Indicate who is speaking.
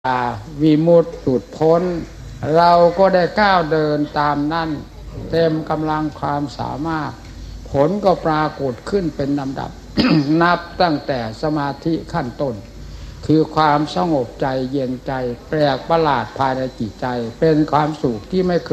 Speaker 1: วิมุตติหลุดพ้นเราก็ได้ก้าวเดินตามนั่นเต็มกำลังความสามารถผลก็ปรากฏขึ้นเป็นลำดับ นับตั้งแต่สมาธิขั้นต้นคือความสงบใจเย็นใจแปลกประหลาดภายในจิตใจเป็นความสุขที่ไม่เคย